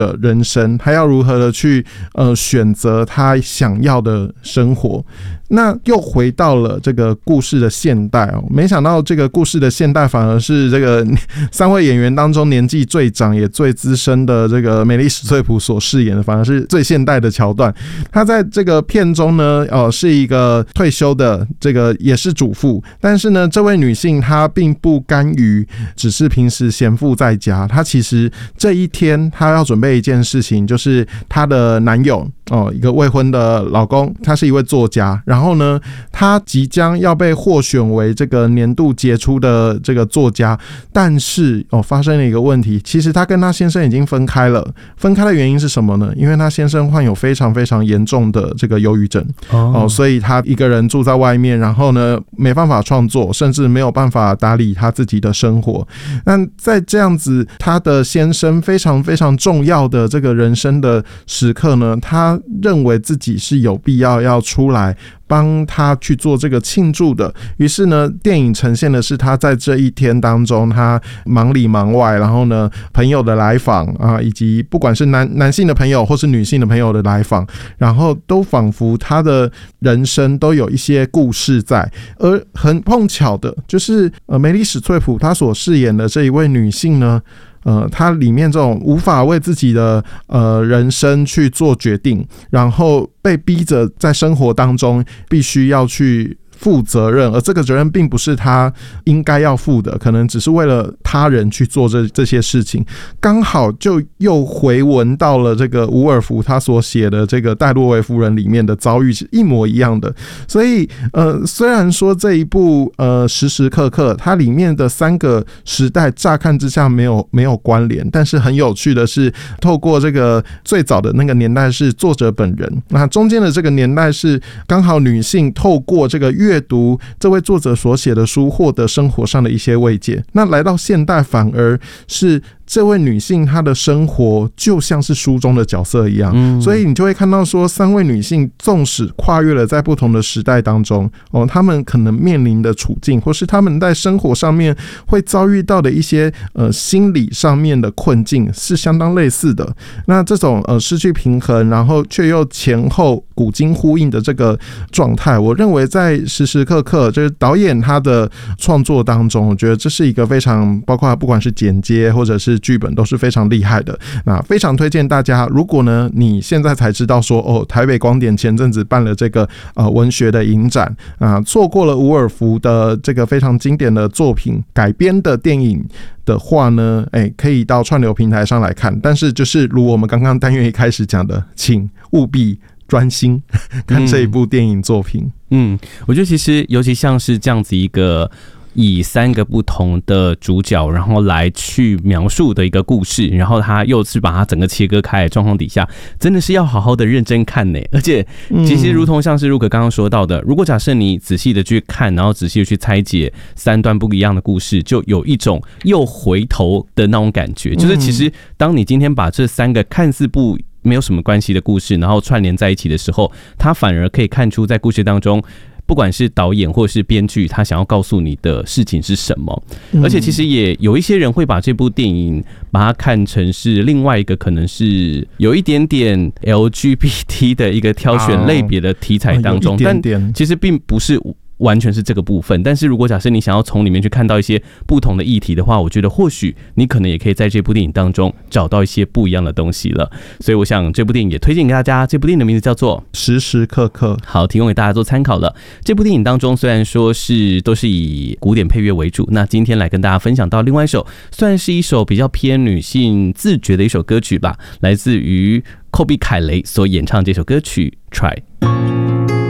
的人生，他要如何的去选择他想要的生活。那又回到了这个故事的现代哦，没想到这个故事的现代反而是这个3位演员当中年纪最长也最资深的这个梅丽史翠普所饰演的，反而是最现代的桥段。她在这个片中呢，是一个退休的这个也是主妇，但是呢，这位女性她并不甘于只是平时闲赋在家，她其实这一天她要准备一件事情，就是她的男友一个未婚的老公，他是一位作家，然后呢，他即将要被获选为这个年度杰出的这个作家，但是发生了一个问题，其实他跟他先生已经分开了。分开的原因是什么呢？因为他先生患有非常非常严重的这个忧郁症所以他一个人住在外面，然后呢没办法创作，甚至没有办法打理他自己的生活。那在这样子他的先生非常非常重要的这个人生的时刻呢，他认为自己是有必要出来帮他去做这个庆祝的。于是呢，电影呈现的是他在这一天当中，他忙里忙外，然后呢，朋友的来访以及不管是男性的朋友或是女性的朋友的来访，然后都仿佛他的人生都有一些故事在。而很碰巧的就是梅丽史翠普她所饰演的这一位女性呢，她里面这种无法为自己的人生去做决定，然后被逼着在生活当中必须要去负责任，而这个责任并不是他应该要负的，可能只是为了他人去做这些事情，刚好就又回文到了这个伍尔夫他所写的这个戴洛维夫人里面的遭遇是一模一样的。所以虽然说这一部时时刻刻它里面的3个时代乍看之下没有关联，但是很有趣的是，透过这个最早的那个年代是作者本人，那中间的这个年代是刚好女性透过这个阅读这位作者所写的书，获得生活上的一些慰藉。那来到现代，反而是这位女性她的生活就像是书中的角色一样，所以你就会看到说3位女性纵使跨越了在不同的时代当中她们可能面临的处境，或是她们在生活上面会遭遇到的一些心理上面的困境是相当类似的。那这种失去平衡，然后却又前后古今呼应的这个状态，我认为在时时刻刻就是导演他的创作当中，我觉得这是一个非常包括不管是剪接或者是剧本都是非常厉害的。那非常推荐大家，如果呢你现在才知道说台北光点前阵子办了这个文学的影展错过了伍尔夫的这个非常经典的作品改编的电影的话呢，可以到串流平台上来看。但是就是如我们刚刚单元一开始讲的，请务必专心看这一部电影作品。 我觉得其实尤其像是这样子一个以3个不同的主角然后来去描述的一个故事，然后他又是把它整个切割开的状况底下，真的是要好好的认真看呢。而且其实如同像是Rook刚刚说到的，如果假设你仔细的去看，然后仔细的去拆解3段不一样的故事，就有一种又回头的那种感觉。就是其实当你今天把这3个看似没有什么关系的故事然后串联在一起的时候，它反而可以看出在故事当中不管是导演或是编剧他想要告诉你的事情是什么。而且其实也有一些人会把这部电影把它看成是另外一个可能是有一点点 LGBT 的一个挑选类别的题材当中，但其实并不是完全是这个部分。但是如果假设你想要从里面去看到一些不同的议题的话，我觉得或许你可能也可以在这部电影当中找到一些不一样的东西了。所以我想这部电影也推荐给大家，这部电影的名字叫做时时刻刻， 好，提供给大家做参考了。这部电影当中虽然说都是以古典配乐为主，那今天来跟大家分享到另外一首算是一首比较偏女性自觉的一首歌曲吧，来自于寇比凯雷所演唱这首歌曲 Try。